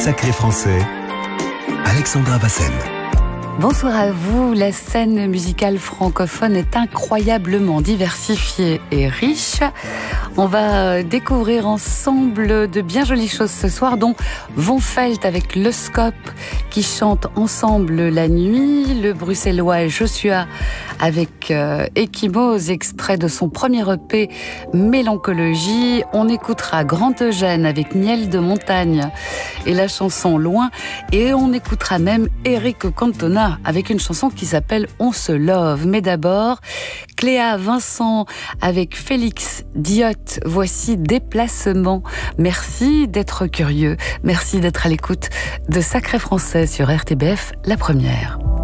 Sacré Français, Alexandra Vassen. Bonsoir à vous. La scène musicale francophone est incroyablement diversifiée et riche. On va découvrir ensemble de bien jolies choses ce soir, dont Von Felt avec Le Scope qui chante ensemble la nuit, le bruxellois Joshua avec Ekimos, extrait de son premier EP Mélancologie. On écoutera Grand Eugène avec Miel de Montagne et la chanson Loin, et on écoutera même Eric Cantona avec une chanson qui s'appelle On se love. Mais d'abord, Cléa Vincent avec Félix Diot. Voici Déplacement. Merci d'être curieux. Merci d'être à l'écoute de Sacré Français sur RTBF, la première.